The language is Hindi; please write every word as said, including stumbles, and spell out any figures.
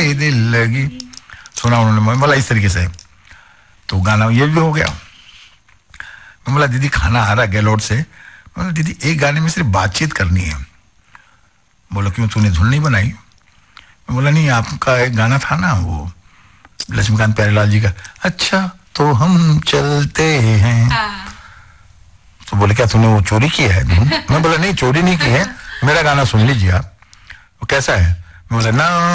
दिल लगी, सुना उन्होंने। मैं बोला इस तरीके से, तो गाना ये भी हो गया। मैं बोला दीदी खाना आ रहा गैलोड से। मैं बोला दीदी एक गाने में सिर्फ बातचीत करनी है। बोला क्यों, तूने धुन नहीं बनाई? मैं बोला नहीं, आपका एक गाना था ना वो लक्ष्मीकांत प्यारेलाल जी का, अच्छा तो हम चलते हैं। तो बोले क्या तूने वो चोरी की है धुन? मैं बोला नहीं चोरी नहीं की है, मेरा गाना सुन लीजिए आप। वो कैसा है? मैं बोला ना